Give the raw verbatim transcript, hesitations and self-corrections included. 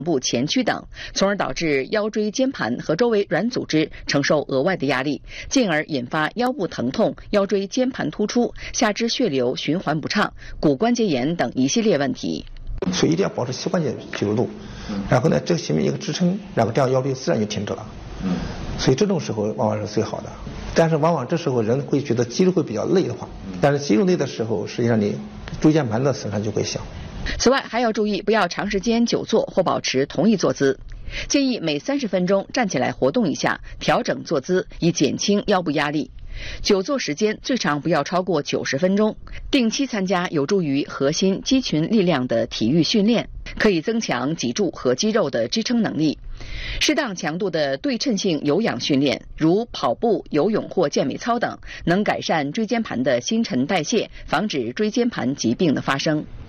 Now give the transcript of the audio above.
部前屈等，从而导致腰椎间盘和周围软组织承受额外的压力，进而引发腰部疼痛、腰椎间盘突出、下肢血流循环不畅、骨关节炎等一系列问题。 所以一定要保持膝关节肌肉度，然后呢，这个形成一个支撑，然后这样腰椎自然就挺直了。所以这种时候往往是最好的，但是往往这时候人会觉得肌肉会比较累的话，但是肌肉累的时候，实际上你椎间盘的损伤就会小。 此外，还要注意不要长时间久坐或保持同一坐姿，建议每三十分钟站起来活动一下，调整坐姿，以减轻腰部压力。久坐时间最长不要超过九十分钟，定期参加有助于核心肌群力量的体育训练，可以增强脊柱和肌肉的支撑能力。适当强度的对称性有氧训练，如跑步、游泳或健美操等，能改善椎间盘的新陈代谢，防止椎间盘疾病的发生。